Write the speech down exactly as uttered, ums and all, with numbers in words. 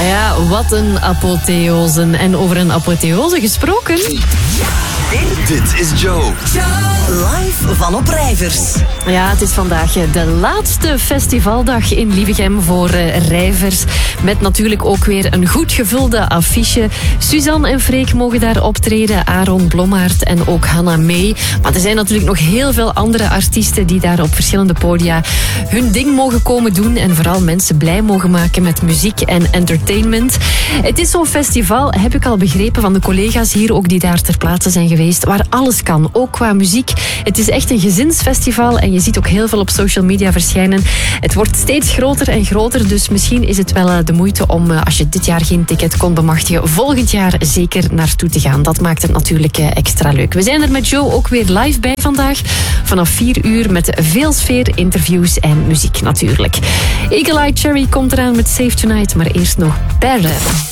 Ja, wat een apotheose. En over een apotheose gesproken... Dit is Joe. Live van Oprijvers. Ja, het is vandaag de laatste festivaldag in Lievegem voor uh, rijvers. Met natuurlijk ook weer een goed gevulde affiche. Suzanne en Freek mogen daar optreden. Aaron Blommaert en ook Hannah May. Maar er zijn natuurlijk nog heel veel andere artiesten die daar op verschillende podia hun ding mogen komen doen. En vooral mensen blij mogen maken met muziek en entertainment. Het is zo'n festival, heb ik al begrepen van de collega's hier ook die daar ter plaatse zijn geweest, waar alles kan, ook qua muziek. Het is echt een gezinsfestival en je ziet ook heel veel op social media verschijnen. Het wordt steeds groter en groter, dus misschien is het wel de moeite om, als je dit jaar geen ticket kon bemachtigen, volgend jaar zeker naartoe te gaan. Dat maakt het natuurlijk extra leuk. We zijn er met Joe ook weer live bij vandaag, vanaf vier uur met veel sfeer, interviews en muziek natuurlijk. Eagle Eye Cherry komt eraan met Save Tonight, maar eerst nog Better.